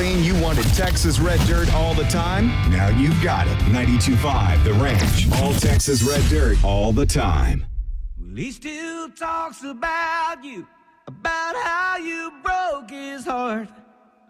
Arlene, you wanted Texas Red Dirt all the time? Now you've got it. 92.5 The Ranch. All Texas Red Dirt all the time. Well, he still talks about you, about how you broke his heart.